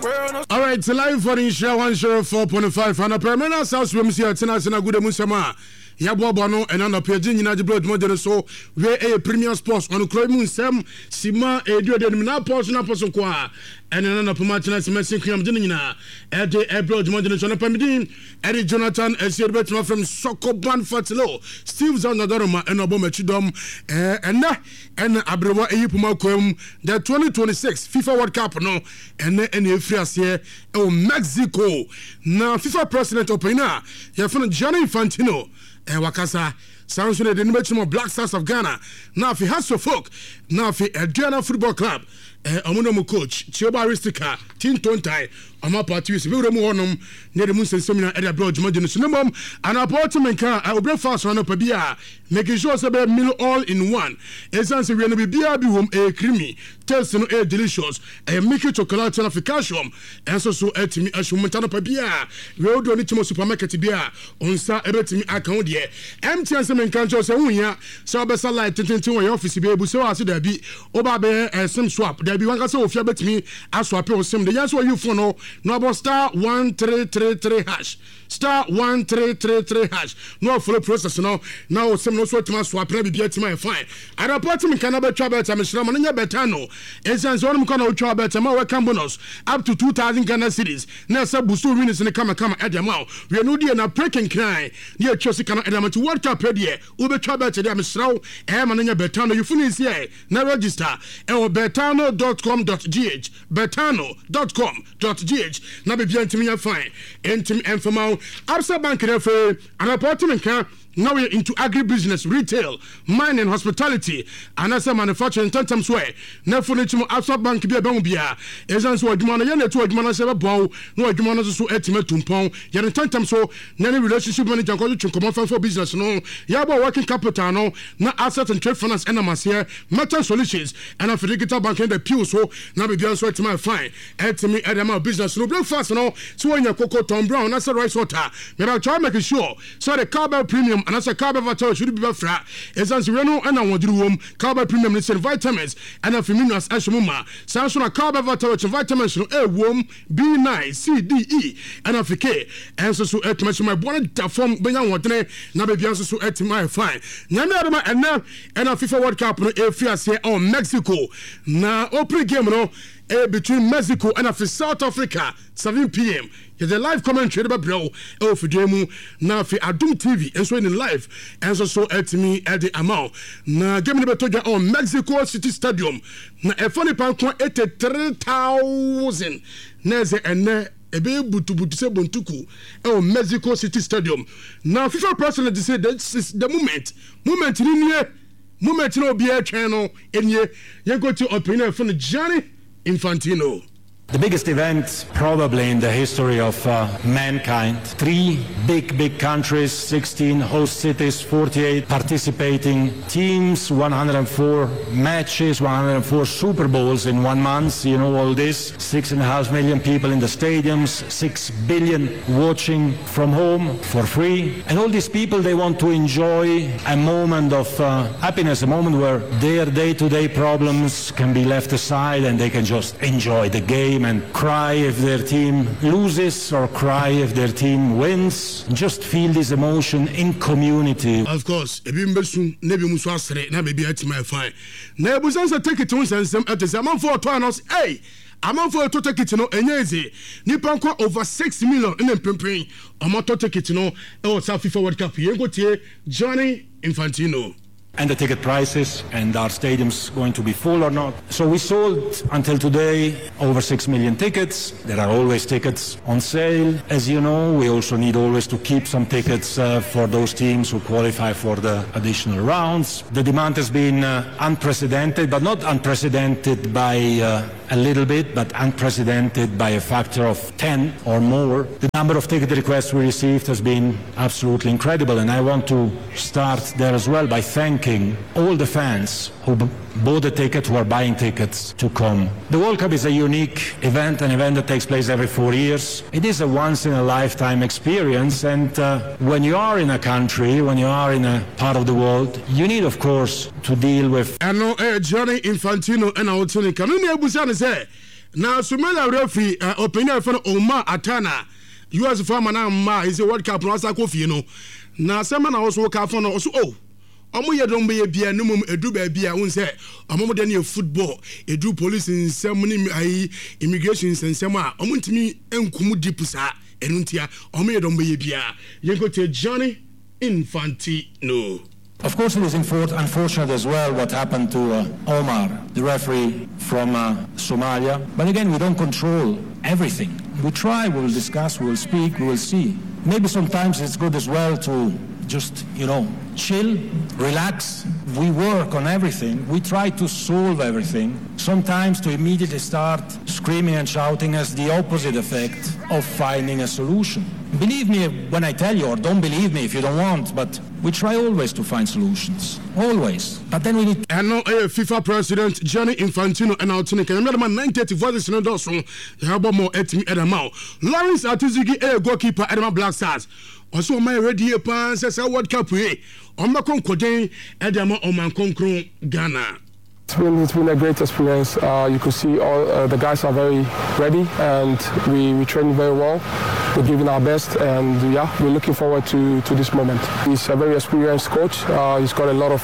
All right, so live for the show 104.5 and a permanent house room here tonight in a good musama. Yabono and on a paging in the blood model so we a premium sports on Cloymun Sam Sima Edu de Mina portion of Posokwa and another Pomatina Messing Dinina at the Abroad Modern Pamidin, Eddie Jonathan and Silbertma from Sokoban Fatilo, Steve Zanadoroma and Obama Chidom and Abrewa Epumakum, the 2026 FIFA World Cup no and any frias here Mexico. Now FIFA President Opena, you're from Gianni Infantino. Wakasa sounds like the number Black Stars of Ghana. Now if he has so folk, now if Ghana Football Club, Amunomo coach, Chioba Aristika, Tin Tontai, Ama Party, Sibirum Wonum, near the Musa Seminar at the Broad Modernum, and our apartment car, I will breakfast on a pabia, making sure it's a meal all in one. Essence of Rena Bia Bium, a creamy, tasting a delicious, a Mickey chocolate and a calcium, and so at me as Montana Pabia, Road on it to supermarket beer, on Sir Ebert account here. Empty and some countries, so best light to my office, be able so as there be Obabe and some swap. There be one case of you bet me, as swap or some. The answer you for no about star 1333 hash. Star 1333 hash. No follow process now some no sort to swap be at my fine. I report me can about trouble time Shraman Betano. Essence on Kono trouble time welcome bonus up to 2,000 Ghana cities. Nessa Busu winners in the Kama at the amount. We are no dear na breaking cry near Chelsea Kana Element to World Cup here. Ube trouble to them Srow, Mananya Betano. You finish here. Now register betano.com.gh betano.com.gh na be bien timi fine entim informal Absa Bank refer an apartment car. Now we're into agribusiness, retail, mining, hospitality, and as a manufacturing tantam sway. Never need to Absa Bank be a bombia. Essence what Jumana Yana to Jumana Seva Bow, no Jumana so estimate Tumpong, Yan tantam so, any relationship manager going to come for business, no, Yaba working capital, no, not asset and trade finance enemas here, Metal Solutions, and a Digital Bank in the pew, so now be the answer to my fine. Add to me at the business, no breakfast, no, so when your cocoa Tom Brown, that's a rice water. Maybe I'll try making sure. So the Carbon Premium. And as a carb vator should be flat. Essence Reno and I want to room, carb premium listen vitamins and a feminous ashmuma. Samsung carb vator vitamins A womb, B9, C, D, E, and a K. And so at my bonnet form Benyan Watane, Nabi also at my fine. Nana and now and a FIFA World Cup no Fias here on Mexico. Now open game no between Mexico and South Africa, 7 p.m. There's a live commentary about bro for demo now for Adum TV and so in live and so at me at the amount. Now give me the better on Mexico City Stadium. Now a funny pound 83,000. Neze and ebe butu se bontuku Mexico City Stadium. Now FIFA president said this is the moment no be a channel and you go to opinion from Gianni Infantino. The biggest event probably in the history of mankind. 3 big countries, 16 host cities, 48 participating teams, 104 matches, 104 Super Bowls in 1 month. You know all this. 6.5 million people in the stadiums, 6 billion watching from home for free. And all these people, they want to enjoy a moment of happiness, a moment where their day-to-day problems can be left aside and they can just enjoy the game and cry if their team loses or cry if their team wins. Just feel this emotion in community. Of course, ebimbesu nebi muso asre na bebi atima fine. Na ebusansa take it on sensem at the zaman for twanos. Hey, amount for to take it no enyeze. Nipa nko over 6 million in pempeng. Amount to take it no South FIFA World Cup. Yengo tie Gianni Infantino. And the ticket prices, and are stadiums going to be full or not? So we sold until today over 6 million tickets. There are always tickets on sale. As you know, we also need always to keep some tickets for those teams who qualify for the additional rounds. The demand has been unprecedented, but not unprecedented by a little bit, but unprecedented by a factor of 10 or more. The number of ticket requests we received has been absolutely incredible, and I want to start there as well by thanking all the fans who bought the ticket, who are buying tickets to come. The World Cup is a unique event, an event that takes place every 4 years. It is a once-in-a-lifetime experience, and when you are in a country, when you are in a part of the world, you need, of course, to deal with... I know Gianni Infantino and I'll tell you, Now Somalia referee opinion for Omar Atana US farmer na ma is a World Cup no asa kofi no na sema na also ka for no so omo ye don be bia no mum edu ba bia won say omo de na football edu police nsem ni ai immigration nsem a omo ntimi enkumu deep sa enuntia omo ye don be bia yenko te Johnny Infantino. Of course, it is unfortunate as well what happened to Omar, the referee from Somalia. But again, we don't control everything. We try, we will discuss, we will speak, we will see. Maybe sometimes it's good as well to just, chill, relax. We work on everything. We try to solve everything. Sometimes to immediately start screaming and shouting has the opposite effect of finding a solution. Believe me when I tell you, or don't believe me if you don't want, but we try always to find solutions. Always. But then we need... And now FIFA President Gianni Infantino and our team can remember 9:30 for this no so you have more at me Edamau. Lawrence Atizigi goalkeeper Edema Black Stars. Also my ready pan says World Cup we on my concoden Edema Oman Konkron Ghana. It's been a great experience. You can see all the guys are very ready and we train very well. We're giving our best and we're looking forward to this moment. He's a very experienced coach. He's got a lot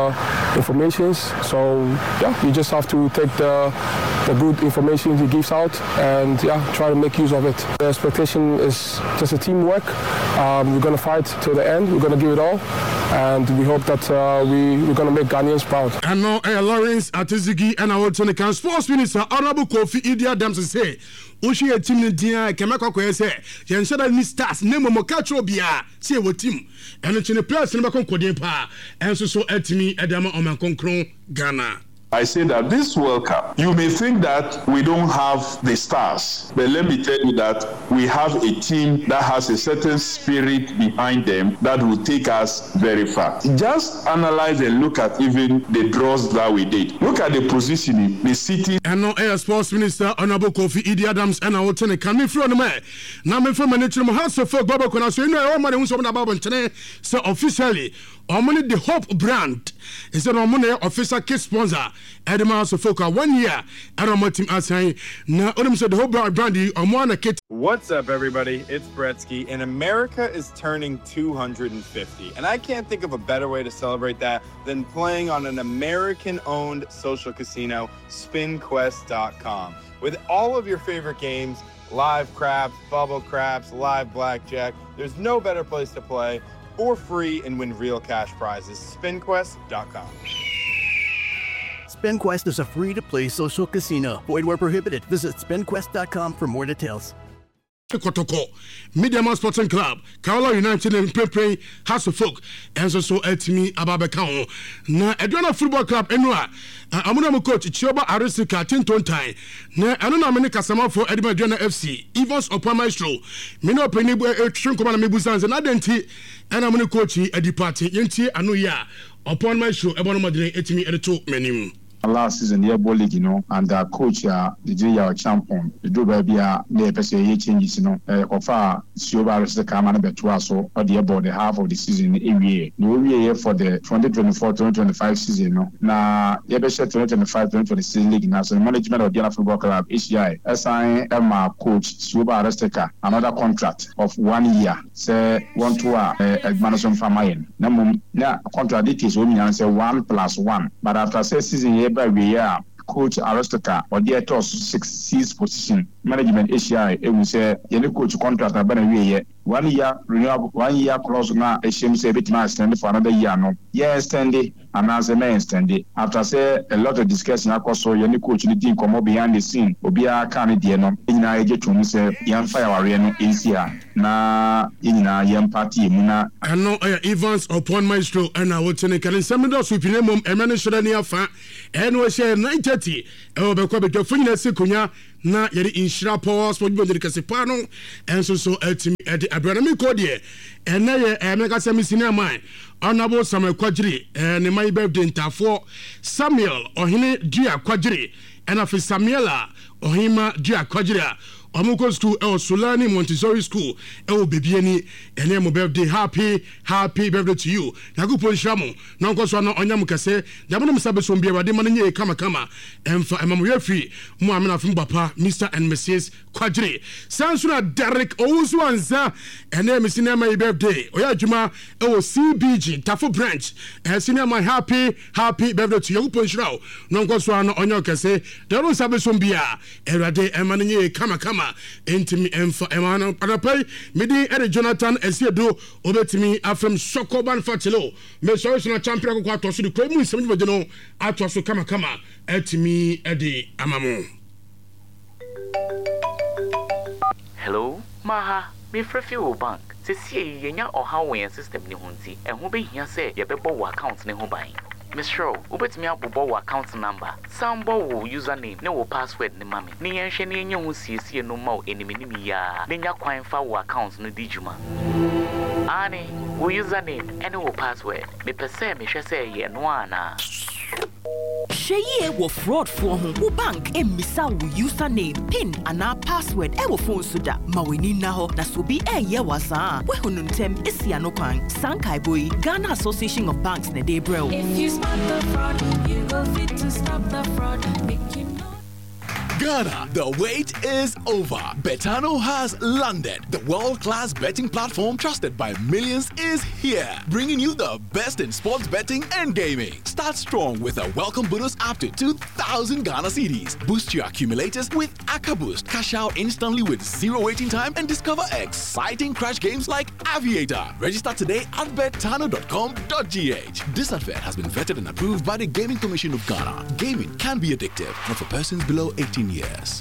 of information. So you just have to take the good information he gives out and try to make use of it. The expectation is just a teamwork. We're going to fight till the end. We're going to give it all. And we hope that we're going to make Ghanaians proud. And now Lawrence Atizigi and our Tonican Sports Minister Honorable Kofi Idi Adams say Oshi a team Nidia Kamako say Jenshada ni stars name Mokatro Bia say what team and it's in the place in Makon Kodepa and so Etimi Adama Oman Konkron Ghana. I say that this World Cup, you may think that we don't have the stars, but let me tell you that we have a team that has a certain spirit behind them that will take us very far. Just analyze and look at even the draws that we did. Look at the positioning, the city. And now Air Sports Minister Honorable Kofi Idi Adams and our tenant can me from the man. Now me from the house of folk Baba Kona so you know all money who's about today. So officially Omoni the Hope brand is an Omoni official kit sponsor. Edema so folk 1 year. And our team are saying now the Hope brand Omwana kit. What's up, everybody? It's Bretsky, and America is turning 250. And I can't think of a better way to celebrate that than playing on an American-owned social casino, SpinQuest.com. With all of your favorite games, live craps, bubble craps, live blackjack, there's no better place to play for free and win real cash prizes. SpinQuest.com. SpinQuest is a free-to-play social casino. Void where prohibited. Visit SpinQuest.com for more details. Kotoko, Media Man Sporting Club, Carolina United and Play House of Folk, and so Etimi Ababekao. Na Edwana Football Club, Enua, Amunam coach, Chioba Arisika, Tinton Tai, Na Anuna Menika Sama for Edinburgh FC, Evans Opa Maestro, Mino Penibu, Trinkomana Mibusans, and Adenti, and Amuni coach, Edi Party, Yenti, Anuya, upon Maestro, Ebon Madrid, Etimi, and 2 Menim. Last season, the Ebo League, and the coach, the DJ champion, the Dubai, the PSA changes, offer Sioba the Kaman Betuaso, or the about the half of the season every year for the 2024-2025 season. Now, the Ebesha 2025-2026 league, now, so the management of the Football Club, HCI, assign Emma coach Sioba Aresteka another contract of 1 year, say 1 tour at Manson Famayan. Now, contract details will mean say 1+1, but after season, by we are coach Aristota or the toss 6 position management ACI it will say any coach contract about a year 1 year renewable 1 year clause now HM say bit extend for another year no extend and as a man extend after say a lot of discussion across so any coach the team come behind the scene obia can dey no ina eje to say yan fire warrior no easier na ina yan party mu na and no Evans upon Maestro and I would say can some do supine mom e man should na afa and we share 9:30 e obekwa be tofuna sekunya na yeri inshira power sport bo de kasepa no enso so atimi e de abranami ko de ena ye emeka semisina man honorable Samuel Kwadjiri ne my birthday ntafo Samuel ohene Dua Kwadjiri and afi Samuela ohima Dua Kwadjiri Amuko School, Solani Montessori School, Bebiani, and then birthday. Happy birthday to you. Nagupo Shamo, Nonko Swana Onyamukase, Yamanum Sabesum Bia, Demani Kama, and for Amamu Free, Muamana from Bapa, Mr. and Mrs. Quadri. Sansuna Derek Ozwanza, and then Miss my birthday. Oyajuma, CBG, Tafu Branch, and senior my happy birthday to you, Punchrow. Nonko Swana Onyamukase, Dero Sabesum Bia, Erade, Emani Kama, Intimi, and for Emano Panape, Midi, Eddie Jonathan, Esiedo, Obetimi, from Shokoban Fatilo. Me sorry na champion ko ato so de kwemu nsem de no ato so kama etimi edi amamu. Hello, Maha, me frefio bank. Se see yenya oha wen system ni hunti. E ho be hia se ye bebo wo account ne ho ban. Miss Show, obetimi abobo wo account number. Sambo wo username ne wo password ne mame. Ne yenhwe ne yenya ho siesie no ma o enimi ni ya. Ne nya kwan fa wo account no di juma. Ani, wo username and wo password. Me pese me hwe se ye no ana. Sheye wo fraud for ho wo bank emisa wo username pin ana password e wo phone so da ma weni na ho na so bi ye wasa we honuntem isia no kwan sankai boy Ghana Association of Banks na dey bro. If you spot the fraud you go fit to stop the fraud make you know. Ghana, the wait is over. Betano has landed. The world-class betting platform trusted by millions is here, bringing you the best in sports betting and gaming. Start strong with a welcome bonus up to 2,000 Ghana cedis. Boost your accumulators with Aka Boost. Cash out instantly with zero waiting time and discover exciting crash games like Aviator. Register today at betano.com.gh. This advert has been vetted and approved by the Gaming Commission of Ghana. Gaming can be addictive, not for persons below 18 years.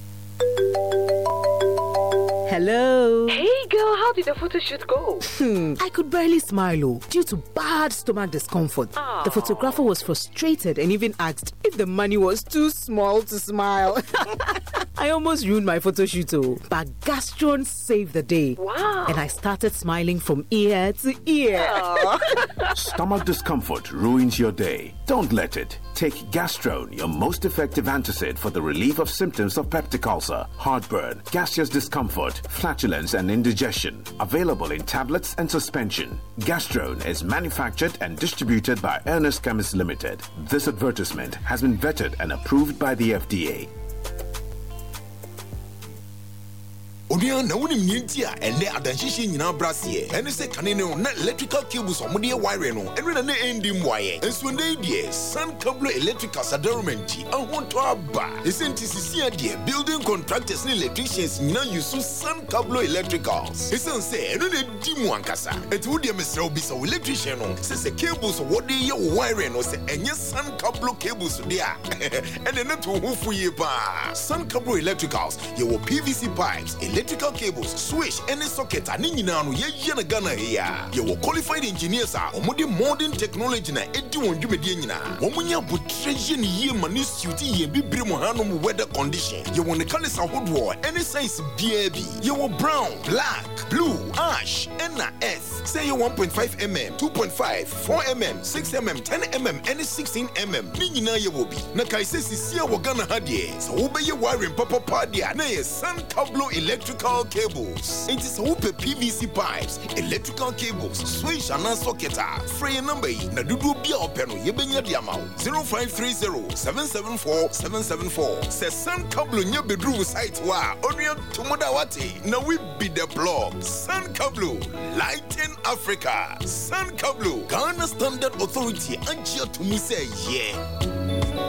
Hello. Hey girl, how did the photo shoot go? I could barely smile due to bad stomach discomfort. The photographer was frustrated and even asked if the money was too small to smile. I almost ruined my photo shoot, but Gastron saved the day. Wow. And I started smiling from ear to ear. Stomach discomfort ruins your day. Don't let it. Take Gastron, your most effective antacid for the relief of symptoms of peptic ulcer, heartburn, gaseous discomfort, flatulence, and indigestion. Available in tablets and suspension. Gastron is manufactured and distributed by Ernest Chemists Limited. This advertisement has been vetted and approved by the FDA. Onia na woni mnientia ene adanhihye nyina brase ene se kanene na electrical cables omode wire no ene na endi mwaye enso ndey die Sun Cable Electrical Sadarumenti ahonto aba esenti sisia die building contractors and electricians nyina use Sun Cable Electricals esense ene na di mu ankasa enti wo die mesra obi so electrician no se cables wode ye wire no se enye Sun Cable cables dia ene na to hufu ye ba Sun Cable Electricals ye wo PVC pipes electrical cables, switch, any socket, and in Yano, Yana Ghana here. You will qualified engineers are modern technology na Edwin Jumedina. Womunya Butresian ye manis duty ye be Brimohanum weather condition. You want the colors of wood war, any size BAB. You will brown, black, blue, ash, and S. Say you 1.5 mm, 2.5, 4 mm, 6 mm, 10 mm, any 16 mm. Nina you will be. Nakai says Sia Wagana Hadie. So obey your wiring Papa Padia. Nay, Sun Cable Electrical cables. It is open PVC pipes, electrical cables, switch and socketa. Free number na dudu bia openo yebenya diamao 0530-774-774. Se Sun Cable nye bedroom site wa onye tumoda wati na we be the blog. Sun Cable, lighting Africa. Sun Cable, Ghana Standard Authority anjia tumuse ye.